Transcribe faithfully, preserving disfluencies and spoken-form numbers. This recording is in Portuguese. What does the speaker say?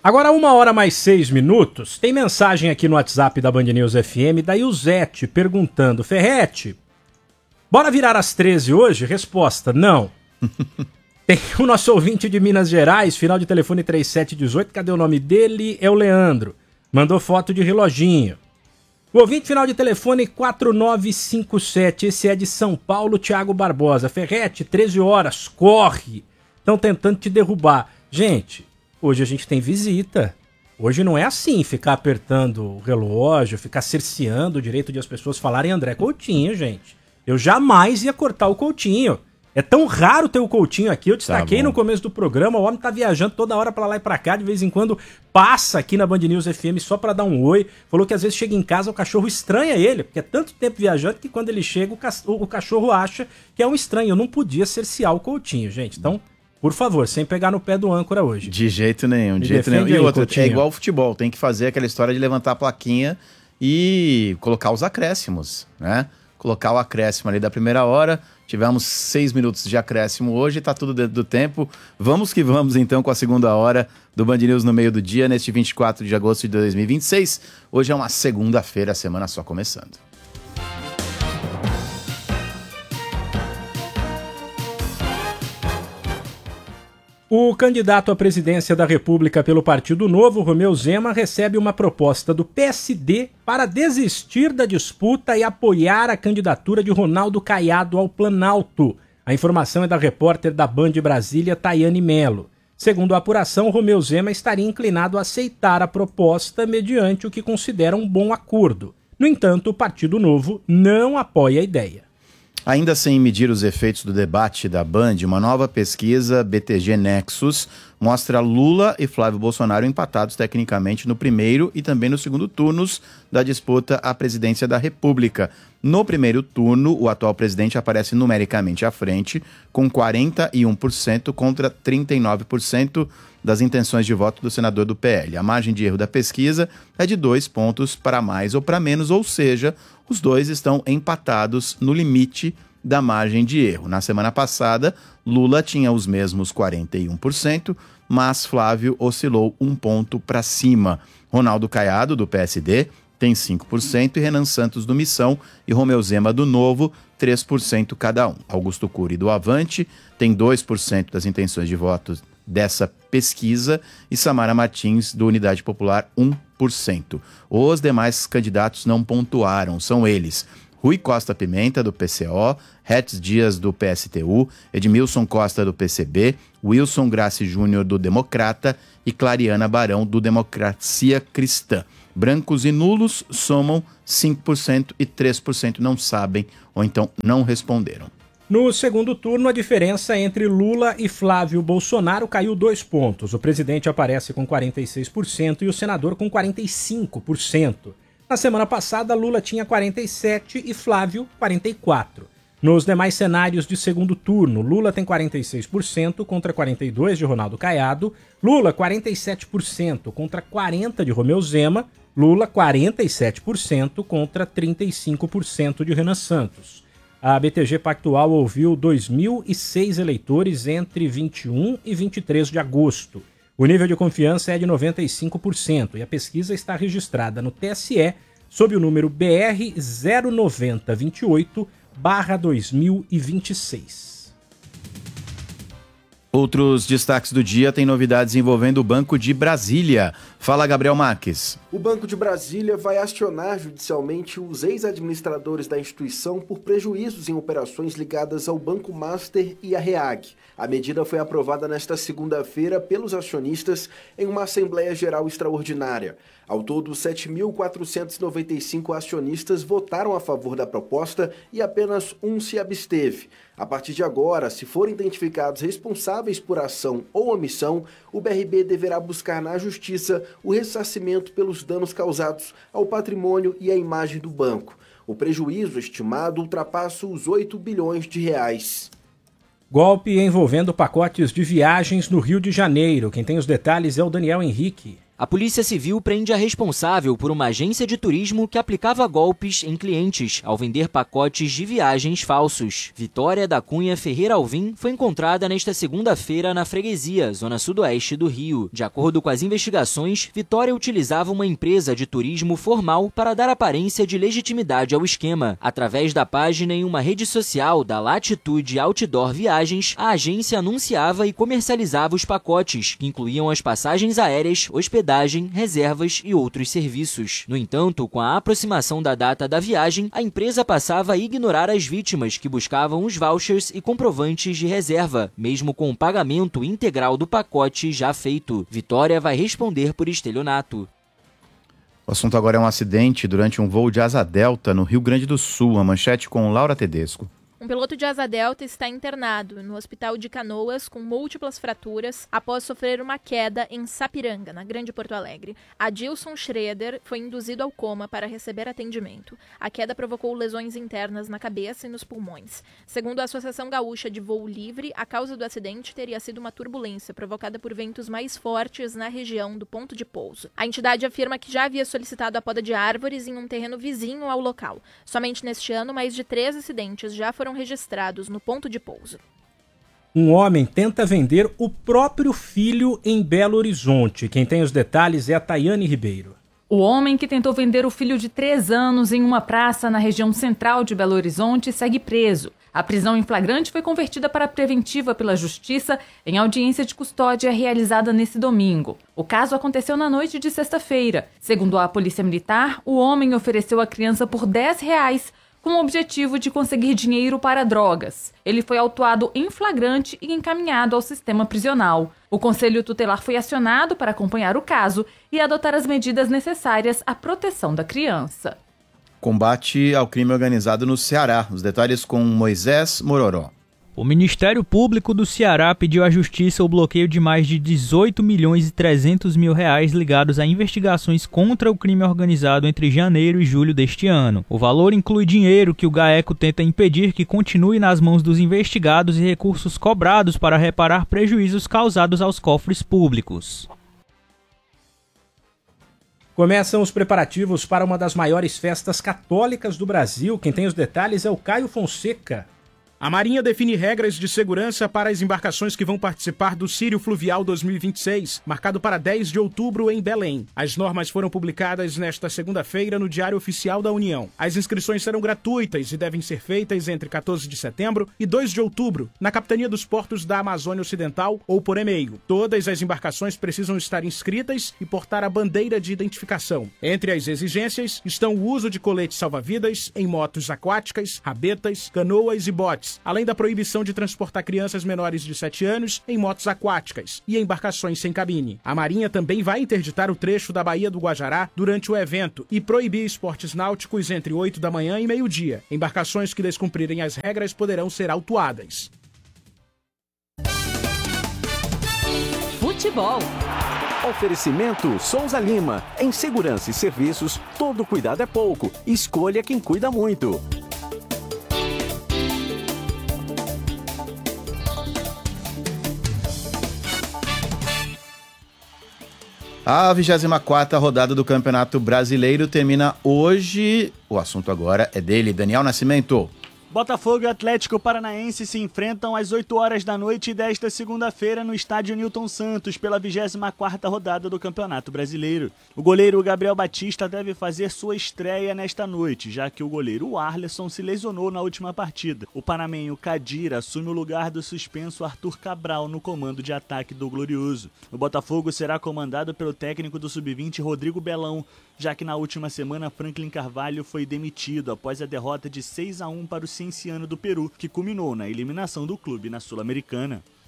Agora, uma hora mais seis minutos, tem mensagem aqui no WhatsApp da Band News F M da Ilzete perguntando: Ferrete, bora virar às treze hoje? Resposta: não. Tem o nosso ouvinte de Minas Gerais, final de telefone trinta e sete dezoito, cadê o nome dele? É o Leandro. Mandou foto de reloginho. O ouvinte final de telefone quatro nove cinco sete, esse é de São Paulo, Thiago Barbosa. Ferrete, treze horas, corre. Estão tentando te derrubar. Gente, hoje a gente tem visita. Hoje não é assim, ficar apertando o relógio, ficar cerceando o direito de as pessoas falarem André Coutinho, gente. Eu jamais ia cortar o Coutinho. É tão raro ter o Coutinho aqui, eu destaquei tá no começo do programa, o homem tá viajando toda hora pra lá e pra cá, de vez em quando passa aqui na Band News F M só pra dar um oi, falou que às vezes chega em casa, o cachorro estranha ele, porque é tanto tempo viajando que quando ele chega, o, ca... o cachorro acha que é um estranho. Eu não podia cercear o Coutinho, gente, então, por favor, sem pegar no pé do âncora hoje. De jeito nenhum, de jeito nenhum. E outro, é igual o futebol, tem que fazer aquela história de levantar a plaquinha e colocar os acréscimos, né? Colocar o acréscimo ali da primeira hora. Tivemos seis minutos de acréscimo hoje, tá tudo dentro do tempo. Vamos que vamos então com a segunda hora do Band News no meio do dia, neste vinte e quatro de agosto de dois mil e vinte e seis. Hoje é uma segunda-feira, a semana só começando. O candidato à presidência da República pelo Partido Novo, Romeu Zema, recebe uma proposta do P S D para desistir da disputa e apoiar a candidatura de Ronaldo Caiado ao Planalto. A informação é da repórter da Band Brasília, Tayane Mello. Segundo a apuração, Romeu Zema estaria inclinado a aceitar a proposta mediante o que considera um bom acordo. No entanto, o Partido Novo não apoia a ideia. Ainda sem medir os efeitos do debate da Band, uma nova pesquisa B T G Nexus mostra Lula e Flávio Bolsonaro empatados tecnicamente no primeiro e também no segundo turnos da disputa à presidência da República. No primeiro turno, o atual presidente aparece numericamente à frente, com quarenta e um por cento contra trinta e nove por cento das intenções de voto do senador do P L. A margem de erro da pesquisa é de dois pontos para mais ou para menos, ou seja, os dois estão empatados no limite da margem de erro. Na semana passada, Lula tinha os mesmos quarenta e um por cento, mas Flávio oscilou um ponto para cima. Ronaldo Caiado, do P S D, tem cinco por cento, e Renan Santos, do Missão, e Romeu Zema, do Novo, três por cento cada um. Augusto Cury, do Avante, tem dois por cento das intenções de voto dessa pesquisa, e Samara Martins, do Unidade Popular, um por cento. Os demais candidatos não pontuaram, são eles: Rui Costa Pimenta, do P C O, Hetz Dias, do P S T U, Edmilson Costa, do P C B, Wilson Grassi Júnior, do Democrata, e Clariana Barão, do Democracia Cristã. Brancos e nulos somam cinco por cento e três por cento não sabem ou então não responderam. No segundo turno, a diferença entre Lula e Flávio Bolsonaro caiu dois pontos. O presidente aparece com quarenta e seis por cento e o senador com quarenta e cinco por cento. Na semana passada, Lula tinha quarenta e sete por cento e Flávio quarenta e quatro por cento. Nos demais cenários de segundo turno, Lula tem quarenta e seis por cento contra quarenta e dois por cento de Ronaldo Caiado, Lula quarenta e sete por cento contra quarenta por cento de Romeu Zema, Lula quarenta e sete por cento contra trinta e cinco por cento de Renan Santos. A B T G Pactual ouviu dois mil e seis eleitores entre vinte e um e vinte e três de agosto. O nível de confiança é de noventa e cinco por cento e a pesquisa está registrada no T S E sob o número B R zero nove zero dois oito barra dois mil e vinte e seis. Outros destaques do dia têm novidades envolvendo o Banco de Brasília. Fala, Gabriel Marques. O Banco de Brasília vai acionar judicialmente os ex-administradores da instituição por prejuízos em operações ligadas ao Banco Master e à REAG. A medida foi aprovada nesta segunda-feira pelos acionistas em uma Assembleia Geral Extraordinária. Ao todo, sete mil quatrocentos e noventa e cinco acionistas votaram a favor da proposta e apenas um se absteve. A partir de agora, se forem identificados responsáveis por ação ou omissão, o B R B deverá buscar na Justiça o ressarcimento pelos danos causados ao patrimônio e à imagem do banco. O prejuízo estimado ultrapassa os oito bilhões de reais. Golpe envolvendo pacotes de viagens no Rio de Janeiro. Quem tem os detalhes é o Daniel Henrique. A Polícia Civil prende a responsável por uma agência de turismo que aplicava golpes em clientes ao vender pacotes de viagens falsos. Vitória da Cunha Ferreira Alvim foi encontrada nesta segunda-feira na Freguesia, zona sudoeste do Rio. De acordo com as investigações, Vitória utilizava uma empresa de turismo formal para dar aparência de legitimidade ao esquema. Através da página em uma rede social da Latitude Outdoor Viagens, a agência anunciava e comercializava os pacotes, que incluíam as passagens aéreas, hospedagem, reservas e outros serviços. No entanto, com a aproximação da data da viagem, a empresa passava a ignorar as vítimas que buscavam os vouchers e comprovantes de reserva, mesmo com o pagamento integral do pacote já feito. Vitória vai responder por estelionato. O assunto agora é um acidente durante um voo de asa delta no Rio Grande do Sul. A manchete com Laura Tedesco. Um piloto de asa delta está internado no hospital de Canoas com múltiplas fraturas após sofrer uma queda em Sapiranga, na Grande Porto Alegre. Adilson Schroeder foi induzido ao coma para receber atendimento. A queda provocou lesões internas na cabeça e nos pulmões. Segundo a Associação Gaúcha de Voo Livre, a causa do acidente teria sido uma turbulência provocada por ventos mais fortes na região do ponto de pouso. A entidade afirma que já havia solicitado a poda de árvores em um terreno vizinho ao local. Somente neste ano, mais de três acidentes já foram registrados no ponto de pouso. Um homem tenta vender o próprio filho em Belo Horizonte. Quem tem os detalhes é a Tayane Ribeiro. O homem que tentou vender o filho de três anos em uma praça na região central de Belo Horizonte segue preso. A prisão em flagrante foi convertida para preventiva pela Justiça em audiência de custódia realizada nesse domingo. O caso aconteceu na noite de sexta-feira. Segundo a Polícia Militar, o homem ofereceu a criança por dez reais com o objetivo de conseguir dinheiro para drogas. Ele foi autuado em flagrante e encaminhado ao sistema prisional. O Conselho Tutelar foi acionado para acompanhar o caso e adotar as medidas necessárias à proteção da criança. Combate ao crime organizado no Ceará. Os detalhes com Moisés Mororó. O Ministério Público do Ceará pediu à Justiça o bloqueio de mais de dezoito milhões e trezentos mil reais ligados a investigações contra o crime organizado entre janeiro e julho deste ano. O valor inclui dinheiro que o GAECO tenta impedir que continue nas mãos dos investigados e recursos cobrados para reparar prejuízos causados aos cofres públicos. Começam os preparativos para uma das maiores festas católicas do Brasil. Quem tem os detalhes é o Caio Fonseca. A Marinha define regras de segurança para as embarcações que vão participar do Círio Fluvial dois mil e vinte e seis, marcado para dez de outubro em Belém. As normas foram publicadas nesta segunda-feira no Diário Oficial da União. As inscrições serão gratuitas e devem ser feitas entre quatorze de setembro e dois de outubro, na Capitania dos Portos da Amazônia Ocidental ou por e-mail. Todas as embarcações precisam estar inscritas e portar a bandeira de identificação. Entre as exigências estão o uso de coletes salva-vidas em motos aquáticas, rabetas, canoas e botes, além da proibição de transportar crianças menores de sete anos em motos aquáticas e embarcações sem cabine. A Marinha também vai interditar o trecho da Baía do Guajará durante o evento e proibir esportes náuticos entre oito da manhã e meio-dia. Embarcações que descumprirem as regras poderão ser autuadas. Futebol. Oferecimento Souza Lima. Em segurança e serviços, todo cuidado é pouco. Escolha quem cuida muito. A vigésima quarta rodada do Campeonato Brasileiro termina hoje. O assunto agora é dele, Daniel Nascimento. Botafogo e Atlético Paranaense se enfrentam às oito horas da noite desta segunda-feira no estádio Newton Santos pela vigésima quarta rodada do Campeonato Brasileiro. O goleiro Gabriel Batista deve fazer sua estreia nesta noite, já que o goleiro Arleson se lesionou na última partida. O panamenho Kadir assume o lugar do suspenso Arthur Cabral no comando de ataque do Glorioso. O Botafogo será comandado pelo técnico do sub vinte Rodrigo Belão, já que na última semana Franklin Carvalho foi demitido após a derrota de seis a um para o Cienciano do Peru, que culminou na eliminação do clube na Sul-Americana.